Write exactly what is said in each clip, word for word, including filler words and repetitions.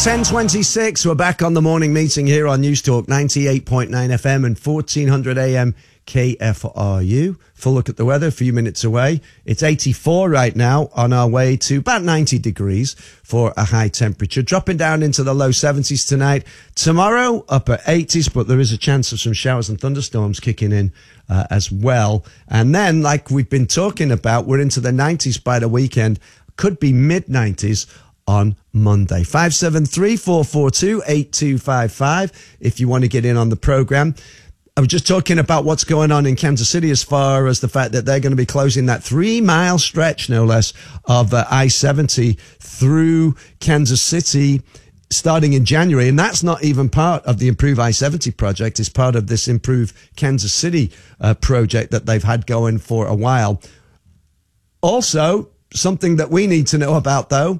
ten twenty-six, we're back on the morning meeting here on News Talk ninety-eight point nine F M and fourteen hundred A M K F R U. Full look at the weather, a few minutes away. It's eighty-four right now, on our way to about ninety degrees for a high temperature. Dropping down into the low seventies tonight. Tomorrow, upper eighties, but there is a chance of some showers and thunderstorms kicking in uh, as well. And then, like we've been talking about, we're into the nineties by the weekend. Could be mid nineties on Monday. five seven three, four four two, eight two five five if you want to get in on the program. I was just talking about what's going on in Kansas City as far as the fact that they're going to be closing that three-mile stretch, no less, of uh, I seventy through Kansas City starting in January. And that's not even part of the Improve I seventy project. It's part of this Improve Kansas City uh, project that they've had going for a while. Also, something that we need to know about, though,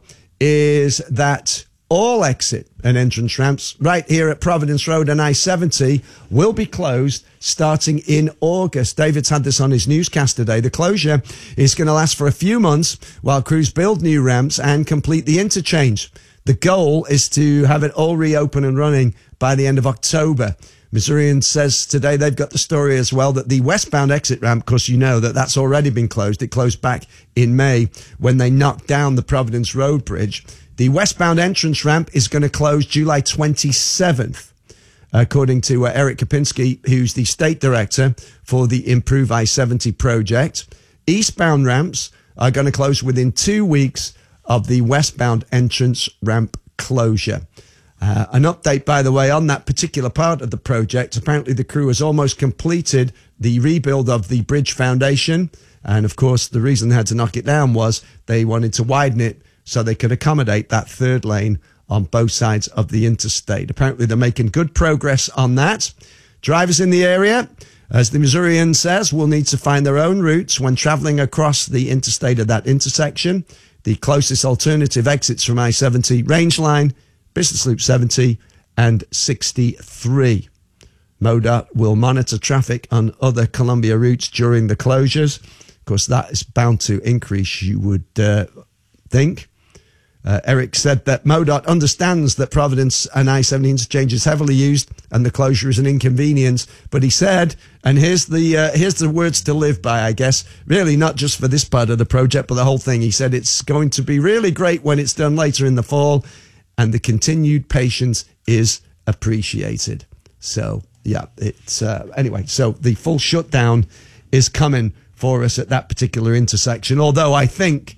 is that all exit and entrance ramps right here at Providence Road and I seventy will be closed starting in August. David's had this on his newscast today. The closure is going to last for a few months while crews build new ramps and complete the interchange. The goal is to have it all reopen and running by the end of October. Missourian says today they've got the story as well that the westbound exit ramp, of course, you know that that's already been closed. It closed back in May when they knocked down the Providence Road Bridge. The westbound entrance ramp is going to close July twenty-seventh, according to uh, Eric Kopinski, who's the state director for the Improve I seventy project. Eastbound ramps are going to close within two weeks of the westbound entrance ramp closure. Uh, an update, by the way, on that particular part of the project. Apparently, the crew has almost completed the rebuild of the bridge foundation. And, of course, the reason they had to knock it down was they wanted to widen it so they could accommodate that third lane on both sides of the interstate. Apparently, they're making good progress on that. Drivers in the area, as the Missourian says, will need to find their own routes when traveling across the interstate at that intersection. The closest alternative exits from I seventy, Range Line, Business Loop seventy and sixty-three. MoDOT will monitor traffic on other Columbia routes during the closures. Of course, that is bound to increase, you would uh, think. Uh, Eric said that MoDOT understands that Providence and I seventy interchange is heavily used and the closure is an inconvenience. But he said, and here's the uh, here's the words to live by, I guess, really not just for this part of the project, but the whole thing. He said it's going to be really great when it's done later in the fall, and the continued patience is appreciated. So, yeah, it's uh, anyway, so the full shutdown is coming for us at that particular intersection, although I think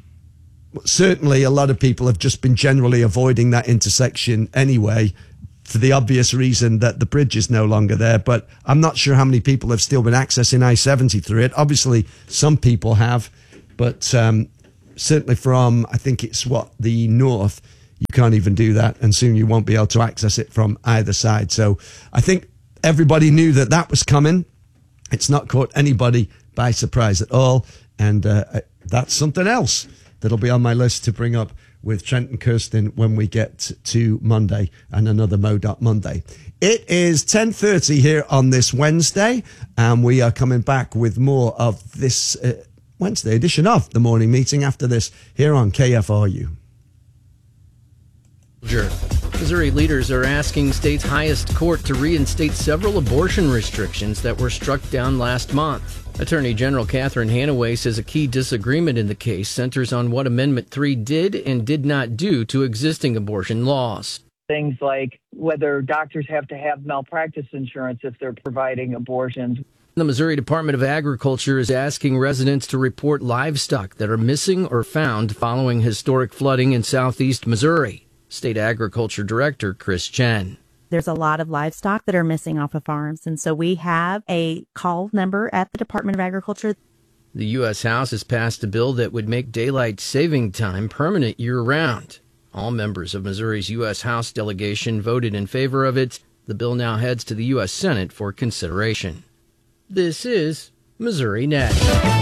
certainly a lot of people have just been generally avoiding that intersection anyway, for the obvious reason that the bridge is no longer there. But I'm not sure how many people have still been accessing I seventy through it. Obviously, some people have, but um, certainly from, I think it's what, the north, you can't even do that, and soon you won't be able to access it from either side. So I think everybody knew that that was coming. It's not caught anybody by surprise at all, and uh, that's something else that'll be on my list to bring up with Trent and Kirsten when we get to Monday and another MoDOT Monday. It is ten thirty here on this Wednesday, and we are coming back with more of this uh, Wednesday edition of the morning meeting after this here on K F R U. Missouri leaders are asking state's highest court to reinstate several abortion restrictions that were struck down last month. Attorney General Catherine Hanaway says a key disagreement in the case centers on what Amendment three did and did not do to existing abortion laws. Things like whether doctors have to have malpractice insurance if they're providing abortions. The Missouri Department of Agriculture is asking residents to report livestock that are missing or found following historic flooding in southeast Missouri. State Agriculture Director Chris Chen. There's a lot of livestock that are missing off of farms, and so we have a call number at the Department of Agriculture. The U S House has passed a bill that would make daylight saving time permanent year-round. All members of Missouri's U S House delegation voted in favor of it. The bill now heads to the U S Senate for consideration. This is Missouri Net.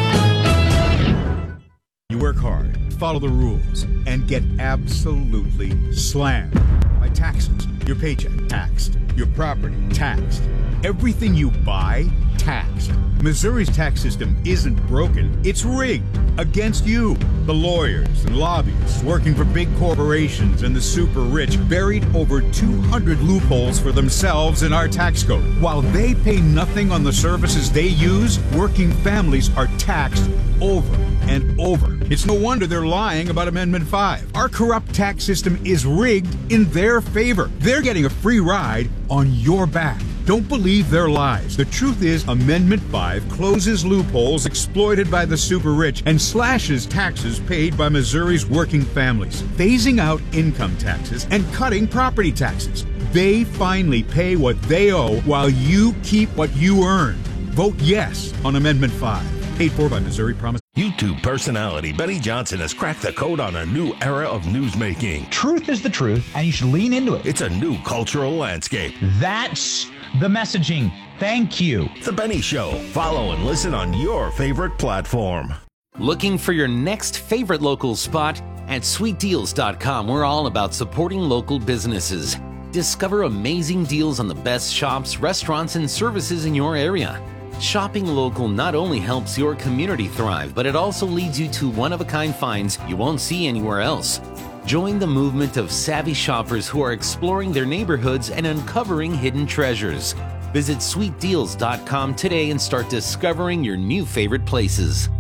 You work hard, follow the rules, and get absolutely slammed by taxes. Your paycheck taxed, your property taxed. Everything you buy taxed. Missouri's tax system isn't broken, it's rigged against you. The lawyers and lobbyists working for big corporations and the super rich buried over two hundred loopholes for themselves in our tax code. While they pay nothing on the services they use, working families are taxed over and over. It's no wonder they're lying about Amendment five. Our corrupt tax system is rigged in their favor. They're getting a free ride on your back. Don't believe their lies. The truth is, Amendment five closes loopholes exploited by the super rich and slashes taxes paid by Missouri's working families, phasing out income taxes and cutting property taxes. They finally pay what they owe while you keep what you earn. Vote yes on Amendment five. Paid for by Missouri Promise. YouTube personality Benny Johnson has cracked the code on a new era of newsmaking. Truth is the truth, and you should lean into it. It's a new cultural landscape. That's the messaging. Thank you. The Benny Show. Follow and listen on your favorite platform. Looking for your next favorite local spot? At sweet deals dot com, we're all about supporting local businesses. Discover amazing deals on the best shops, restaurants, and services in your area. Shopping local not only helps your community thrive, but it also leads you to one-of-a-kind finds you won't see anywhere else. Join the movement of savvy shoppers who are exploring their neighborhoods and uncovering hidden treasures. Visit sweet deals dot com today and start discovering your new favorite places.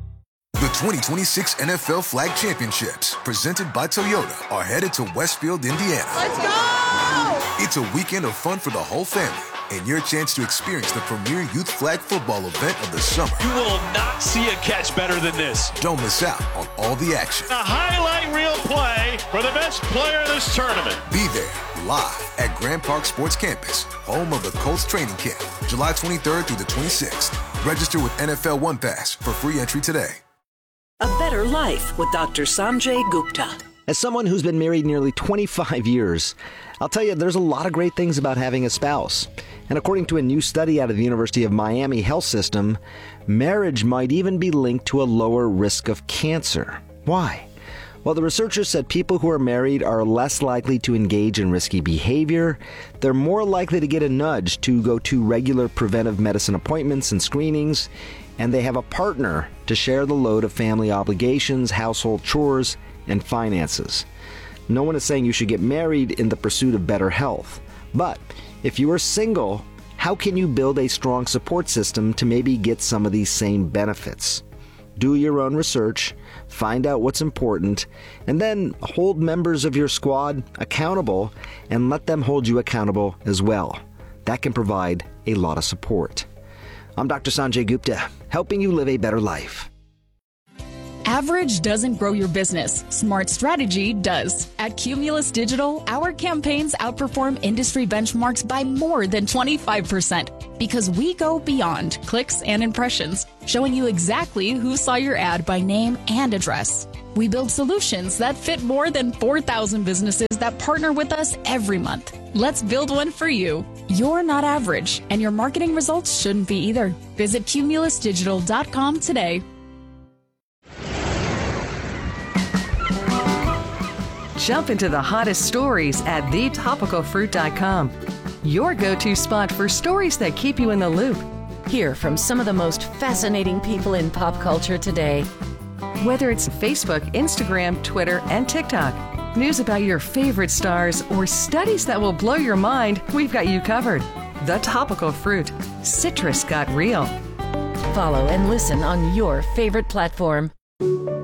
The twenty twenty-six N F L Flag Championships, presented by Toyota, are headed to Westfield, Indiana. Let's go! It's a weekend of fun for the whole family and your chance to experience the premier youth flag football event of the summer. You will not see a catch better than this. Don't miss out on all the action. A highlight reel play for the best player of this tournament. Be there live at Grand Park Sports Campus, home of the Colts training camp, July twenty-third through the twenty-sixth. Register with N F L One Pass for free entry today. A Better Life with Doctor Sanjay Gupta. As someone who's been married nearly twenty-five years, I'll tell you there's a lot of great things about having a spouse. And according to a new study out of the University of Miami Health System, marriage might even be linked to a lower risk of cancer. Why? Well, the researchers said people who are married are less likely to engage in risky behavior, they're more likely to get a nudge to go to regular preventive medicine appointments and screenings, and they have a partner to share the load of family obligations, household chores, and finances. No one is saying you should get married in the pursuit of better health. But if you are single, how can you build a strong support system to maybe get some of these same benefits? Do your own research, find out what's important, and then hold members of your squad accountable and let them hold you accountable as well. That can provide a lot of support. I'm Doctor Sanjay Gupta, helping you live a better life. Average doesn't grow your business. Smart strategy does. At Cumulus Digital, our campaigns outperform industry benchmarks by more than twenty-five percent because we go beyond clicks and impressions, showing you exactly who saw your ad by name and address. We build solutions that fit more than four thousand businesses that partner with us every month. Let's build one for you. You're not average, and your marketing results shouldn't be either. Visit cumulus digital dot com today. Jump into the hottest stories at the topical fruit dot com. Your go-to spot for stories that keep you in the loop. Hear from some of the most fascinating people in pop culture today. Whether it's Facebook, Instagram, Twitter, and TikTok, news about your favorite stars, or studies that will blow your mind, we've got you covered. The Topical Fruit. Citrus got real. Follow and listen on your favorite platform.